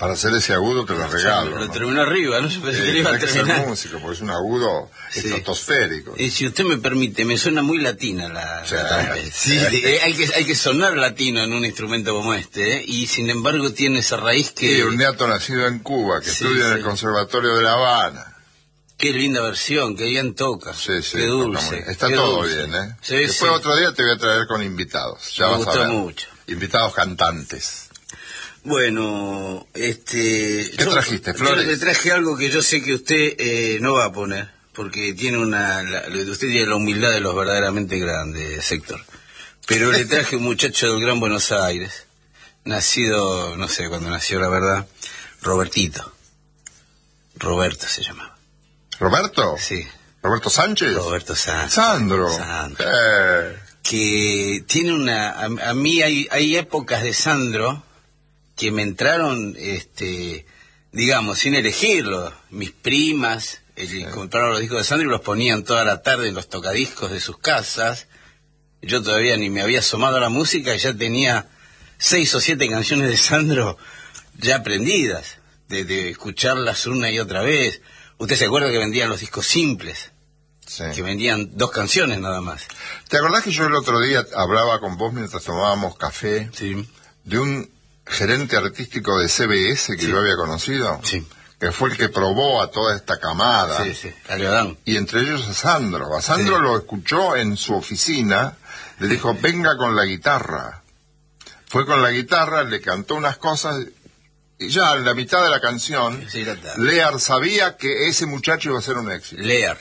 Para hacer ese agudo te lo regalo. Lo ¿no? terminó arriba, no sé si le iba a Tenés que ser terminar. músico, porque es un agudo estratosférico. Y si usted me permite, me suena muy latina la trompeta. Sí. Hay que sonar latino en un instrumento como este, ¿eh? Y sin embargo tiene esa raíz que... Sí, un neato nacido en Cuba, que estudia en el Conservatorio de La Habana. Qué linda versión, que bien toca. Sí, qué dulce. Está qué todo dulce. bien, ¿eh? Sí, Después otro día te voy a traer con invitados. Ya me vas gustó a ver. mucho. Invitados cantantes. Bueno, ¿Qué trajiste, Flores? Yo le traje algo que yo sé que usted no va a poner, porque tiene usted tiene la humildad de los verdaderamente grandes, Héctor. Pero le traje un muchacho del Gran Buenos Aires, nacido, no sé cuándo nació la verdad, Robertito se llamaba. ¿Roberto? Sí. ¿Roberto Sánchez? Roberto Sánchez. Sandro. Que tiene a mí hay épocas de Sandro que me entraron, digamos, sin elegirlo. Mis primas compraron los discos de Sandro y los ponían toda la tarde en los tocadiscos de sus casas. Yo todavía ni me había asomado a la música y ya tenía 6 o 7 canciones de Sandro ya aprendidas, de escucharlas una y otra vez. ¿Usted se acuerda que vendían los discos simples? Sí. Que vendían 2 canciones nada más. ¿Te acordás que yo el otro día hablaba con vos mientras tomábamos café? Sí. De un gerente artístico de CBS que yo había conocido. Sí. Que fue el que probó a toda esta camada. Sí, a Leodán. Y entre ellos a Sandro. A Sandro lo escuchó en su oficina, le dijo, venga con la guitarra. Fue con la guitarra, le cantó unas cosas, y ya en la mitad de la canción, Lear sabía que ese muchacho iba a ser un éxito. Lear.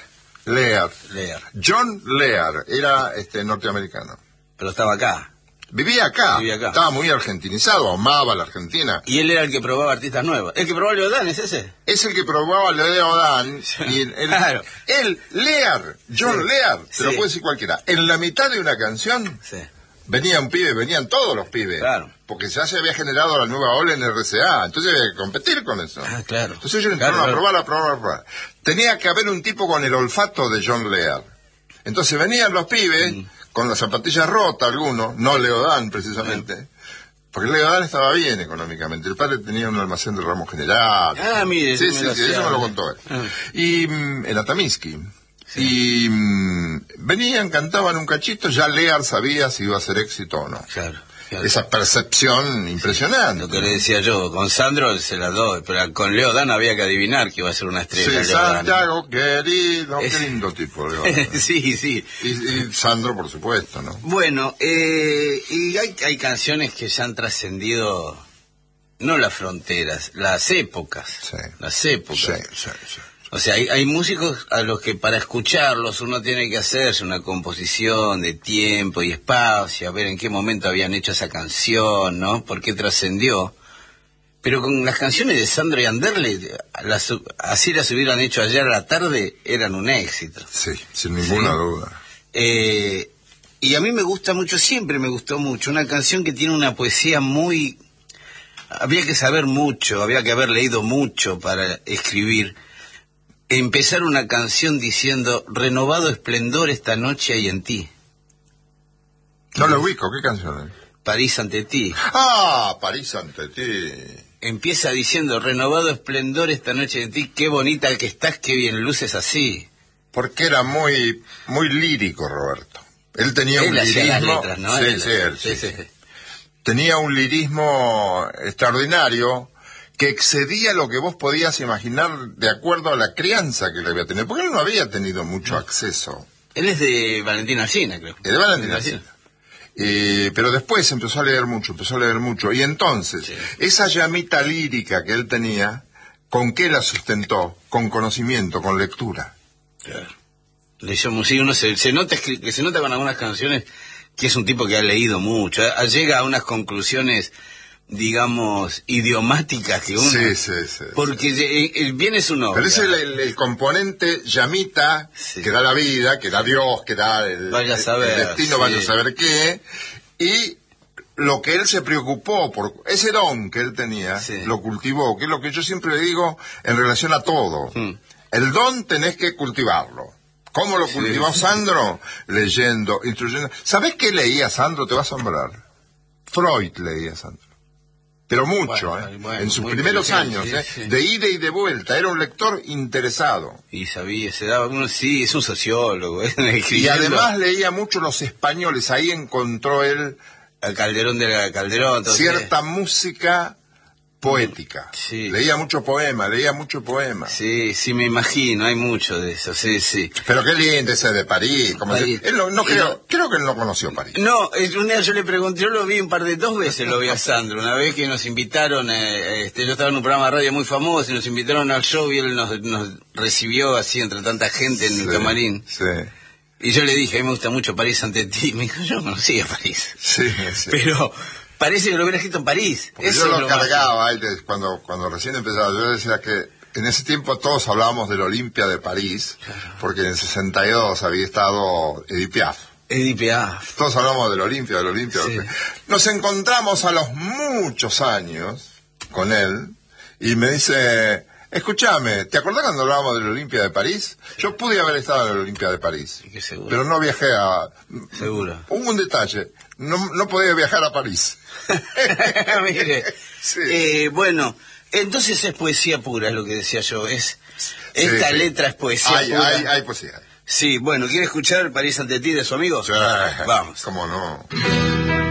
John Lear, era norteamericano. Pero estaba acá. Vivía acá. Estaba muy argentinizado, amaba la Argentina. Y él era el que probaba artistas nuevos. ¿El que probaba Leodán es ese? Es el que probaba Leodán. Y claro. Lear, John Lear, te lo puede decir cualquiera. En la mitad de una canción, venía un pibe, venían todos los pibes. Claro. Porque ya se había generado la nueva ola en RCA. Entonces había que competir con eso. Claro. Entonces ellos empezaron a probar. Tenía que haber un tipo con el olfato de John Lear. Entonces venían los pibes... con las zapatillas rotas algunos, no Leodán precisamente, porque Leodán estaba bien económicamente, el padre tenía un almacén de ramos general. Mire, sí, eso me lo contó él. Y en Ataminsky. Y venían, cantaban un cachito, ya Lear sabía si iba a ser éxito o no. Claro. Esa percepción impresionante. Lo que le decía yo, con Sandro se las doy, pero con Leodán había que adivinar que iba a ser una estrella. Sí, Santiago, querido, qué lindo tipo, Leodán. Sí. Y Sandro, por supuesto, ¿no? Bueno, y hay canciones que ya han trascendido, no las fronteras, las épocas. Sí. O sea, hay músicos a los que para escucharlos uno tiene que hacerse una composición de tiempo y espacio, a ver en qué momento habían hecho esa canción, ¿no? ¿Por qué trascendió? Pero con las canciones de Sandro y Anderle, así las hubieran hecho ayer a la tarde, eran un éxito. Sí, sin ninguna duda. Y a mí me gusta mucho, siempre me gustó mucho, una canción que tiene una poesía muy... Había que saber mucho, había que haber leído mucho para escribir. Empezar una canción diciendo, renovado esplendor esta noche hay en ti. No lo ubico, ¿qué canción es? París ante ti. París ante ti. Empieza diciendo, renovado esplendor esta noche hay en ti, qué bonita que estás, qué bien luces así. Porque era muy lírico, Roberto. Él tenía un lirismo... Las letras, ¿no? Sí. Tenía un lirismo extraordinario que excedía lo que vos podías imaginar de acuerdo a la crianza que le había tenido, porque él no había tenido mucho acceso. Él es de Valentín Alsina, creo. Es de Valentín Alsina. Pero después empezó a leer mucho, y entonces, esa llamita lírica que él tenía, ¿con qué la sustentó? Con conocimiento, con lectura. Claro. Leyó música, uno se nota con algunas canciones que es un tipo que ha leído mucho, llega a unas conclusiones, digamos, idiomáticas que uno... Sí. Porque el bien es un obra. Pero ese es el componente llamita que da la vida, que da Dios, que da el destino, vaya a saber qué, y lo que él se preocupó por ese don que él tenía, lo cultivó, que es lo que yo siempre digo en relación a todo. El don tenés que cultivarlo. ¿Cómo lo cultivó Sandro? Leyendo, instruyendo. ¿Sabés qué leía Sandro? Te va a asombrar. Freud leía Sandro. pero mucho, en sus primeros años, de ida y de vuelta, era un lector interesado. Y sabía, se daba uno, sí, es un sociólogo. Y además leía mucho los españoles, ahí encontró él... El Calderón de la Calderón. Entonces... cierta música poética. Sí. Leía mucho poema. Sí, sí, me imagino, hay mucho de eso, sí. Pero qué lindo ese de París. Él creo que él no conoció París. No, un día yo le pregunté, yo lo vi dos veces lo vi a Sandro. Una vez que nos invitaron, yo estaba en un programa de radio muy famoso y nos invitaron al show y él nos recibió así entre tanta gente en el camarín. Sí. Y yo le dije, a mí me gusta mucho París ante ti. Me dijo, yo no conocía París. Sí. Pero... parece que lo hubiera escrito en París. Yo lo cargaba cuando recién empezaba. Yo decía que en ese tiempo todos hablábamos del Olimpia de París, porque en el 62 había estado Edith Piaf. Todos hablamos del Olimpia. Sí. Nos encontramos a los muchos años con él y me dice... escúchame, ¿te acordás cuando hablábamos del Olimpia de París? Yo pude haber estado en el Olimpia de París, pero no viajé a... Seguro. Hubo un detalle, no podía viajar a París. Mire, sí. Bueno, entonces es poesía pura, es lo que decía yo. Esta letra es poesía pura. Hay poesía. Sí, bueno, ¿quiere escuchar París ante ti de su amigo? Sí, vamos. ¿Cómo no?